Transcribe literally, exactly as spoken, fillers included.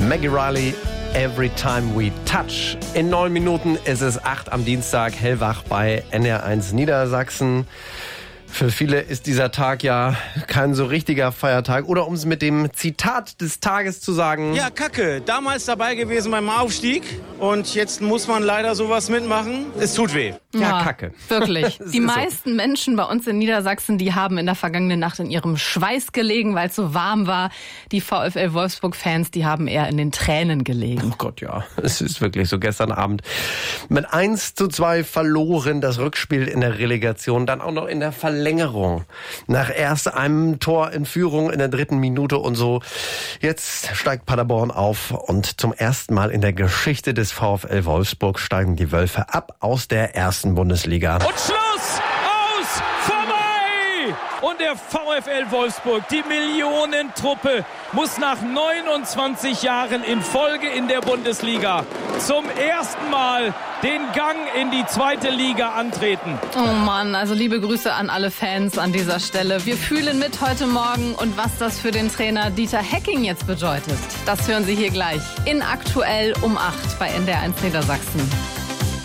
Maggie Riley, Every Time We Touch. In neun Minuten ist es acht am Dienstag, hellwach bei N R eins Niedersachsen. Für viele ist dieser Tag ja kein so richtiger Feiertag. Oder um es mit dem Zitat des Tages zu sagen: Ja, Kacke. Damals dabei gewesen beim Aufstieg. Und jetzt muss man leider sowas mitmachen. Es tut weh. Ja, Ja, Kacke. Wirklich. Die so. meisten Menschen bei uns in Niedersachsen, die haben in der vergangenen Nacht in ihrem Schweiß gelegen, weil es so warm war. Die VfL Wolfsburg-Fans, die haben eher in den Tränen gelegen. Oh Gott, ja. Es ist wirklich so. Gestern Abend mit eins zu zwei verloren, das Rückspiel in der Relegation, dann auch noch in der Verlängerung. Nach erst einem Tor in Führung in der dritten Minute und so. Jetzt steigt Paderborn auf und zum ersten Mal in der Geschichte des VfL Wolfsburg steigen die Wölfe ab aus der ersten Bundesliga. Und Schluss! Aus! Vorbei! Und der VfL Wolfsburg, die Millionentruppe, muss nach neunundzwanzig Jahren in Folge in der Bundesliga zum ersten Mal den Gang in die zweite Liga antreten. Oh Mann, also liebe Grüße an alle Fans an dieser Stelle. Wir fühlen mit heute Morgen und was das für den Trainer Dieter Hecking jetzt bedeutet, das hören Sie hier gleich in Aktuell um acht bei N D R eins Niedersachsen.